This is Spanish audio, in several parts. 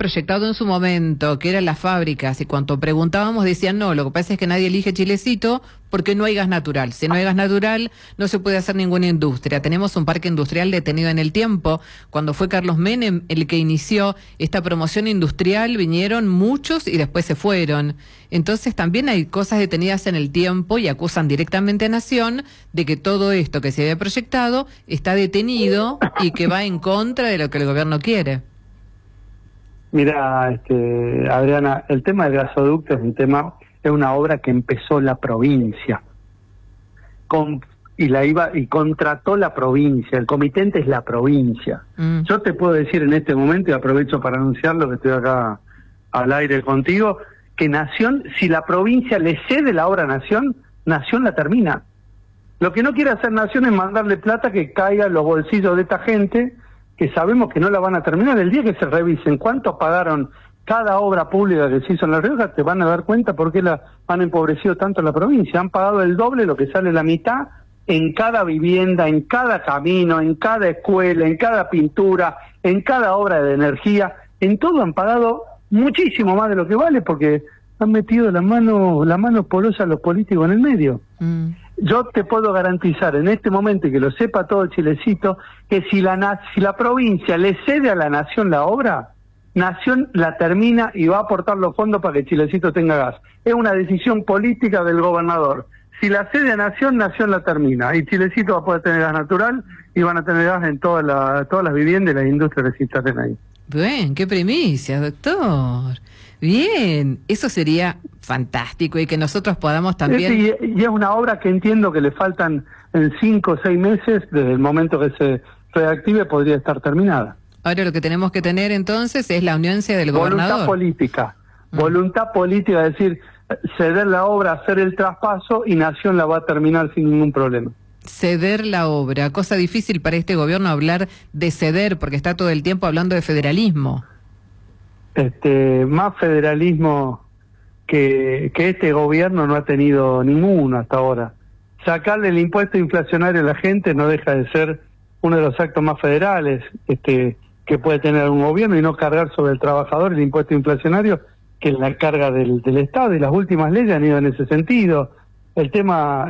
proyectado en su momento, que eran las fábricas, y cuando preguntábamos decían no, lo que pasa es que nadie elige Chilecito porque no hay gas natural. Si no hay gas natural, no se puede hacer ninguna industria. Tenemos un parque industrial detenido en el tiempo. Cuando fue Carlos Menem el que inició esta promoción industrial, vinieron muchos y después se fueron. Entonces también hay cosas detenidas en el tiempo y acusan directamente a Nación de que todo esto que se había proyectado está detenido y que va en contra de lo que el gobierno quiere. Mira, Adriana, el tema del gasoducto es una obra que empezó la provincia y contrató la provincia. El comitente es la provincia. Yo te puedo decir en este momento, y aprovecho para anunciarlo que estoy acá al aire contigo, que Nación, si la provincia le cede la obra a Nación, Nación la termina. Lo que no quiere hacer Nación es mandarle plata que caiga en los bolsillos de esta gente, que sabemos que no la van a terminar. El día que se revisen cuánto pagaron cada obra pública que se hizo en La Rioja, te van a dar cuenta por qué han empobrecido tanto la provincia. Han pagado el doble, lo que sale la mitad, en cada vivienda, en cada camino, en cada escuela, en cada pintura, en cada obra de energía. En todo han pagado muchísimo más de lo que vale, porque han metido la mano polosa a los políticos en el medio. Yo te puedo garantizar en este momento, y que lo sepa todo Chilecito, que si la provincia le cede a la Nación la obra, Nación la termina y va a aportar los fondos para que Chilecito tenga gas. Es una decisión política del gobernador. Si la cede a Nación, Nación la termina. Y Chilecito va a poder tener gas natural y van a tener gas en todas las viviendas y las industrias que se instalen ahí. Bien, qué primicia, doctor. Bien, eso sería fantástico, y que nosotros podamos también... Y es una obra que entiendo que le faltan en 5 o 6 meses, desde el momento que se reactive podría estar terminada. Ahora lo que tenemos que tener entonces es la anuencia del gobernador. Voluntad política, es decir, ceder la obra, hacer el traspaso, y Nación la va a terminar sin ningún problema. Ceder la obra, cosa difícil para este gobierno hablar de ceder, porque está todo el tiempo hablando de federalismo. Más federalismo que este gobierno no ha tenido ninguno hasta ahora. Sacarle el impuesto inflacionario a la gente no deja de ser uno de los actos más federales que puede tener un gobierno, y no cargar sobre el trabajador el impuesto inflacionario, que es la carga del Estado, y las últimas leyes han ido en ese sentido. El tema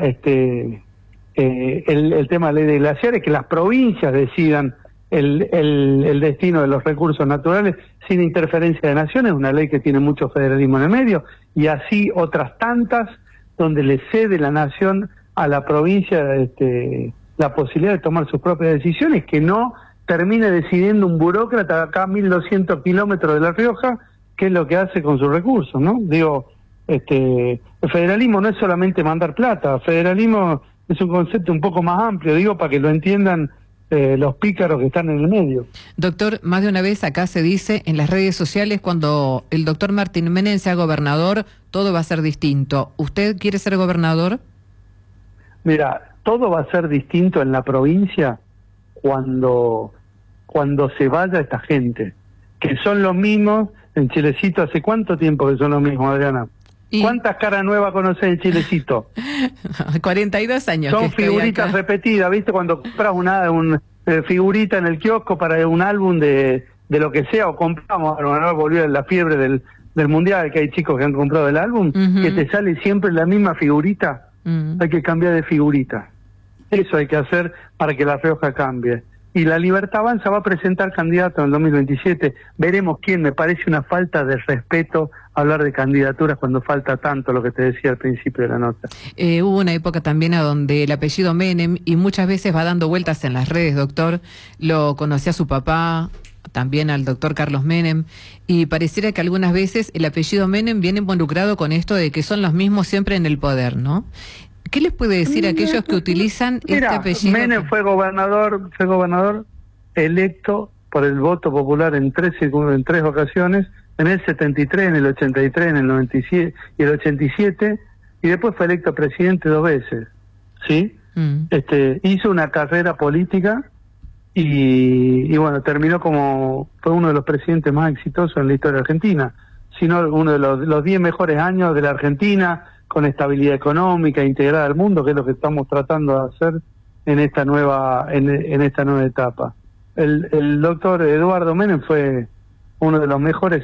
el tema de la ley de glaciares, que las provincias decidan el destino de los recursos naturales sin interferencia de Nación, es una ley que tiene mucho federalismo en el medio, y así otras tantas donde le cede la Nación a la provincia la posibilidad de tomar sus propias decisiones, que no termine decidiendo un burócrata acá a 1.200 kilómetros de La Rioja qué es lo que hace con sus recursos, ¿no? Digo, el federalismo no es solamente mandar plata, el federalismo es un concepto un poco más amplio, digo, para que lo entiendan los pícaros que están en el medio. Doctor, más de una vez acá se dice en las redes sociales, cuando el doctor Martín Menem sea gobernador, todo va a ser distinto. ¿Usted quiere ser gobernador? Mira, todo va a ser distinto en la provincia cuando se vaya esta gente, que son los mismos en Chilecito. ¿Hace cuánto tiempo que son los mismos, Adriana? ¿Cuántas caras nuevas conoces en Chilecito? 42 años. Son figuritas repetidas, ¿viste? Cuando compras una figurita en el kiosco para un álbum de lo que sea, o compramos, ahora volvió la fiebre del mundial, que hay chicos que han comprado el álbum, que te sale siempre la misma figurita. Hay que cambiar de figurita. Eso hay que hacer para que La Rioja cambie. Y la Libertad Avanza va a presentar candidato en el 2027. Veremos quién. Me parece una falta de respeto hablar de candidaturas cuando falta tanto, lo que te decía al principio de la nota. Hubo una época también a donde el apellido Menem, y muchas veces va dando vueltas en las redes, doctor, lo conocía su papá, también al doctor Carlos Menem, y pareciera que algunas veces el apellido Menem viene involucrado con esto de que son los mismos siempre en el poder, ¿no? ¿Qué les puede decir a aquellos que utilizan este apellido? Menem fue gobernador electo por el voto popular en tres ocasiones, en el 73, en el 83, en el 97 y el 87, y después fue electo presidente 2 veces, ¿sí? Hizo una carrera política y bueno, terminó fue uno de los presidentes más exitosos en la historia argentina, sino uno de los 10 mejores años de la Argentina, con estabilidad económica integrada al mundo, que es lo que estamos tratando de hacer en esta nueva etapa. El doctor Eduardo Menem fue uno de los mejores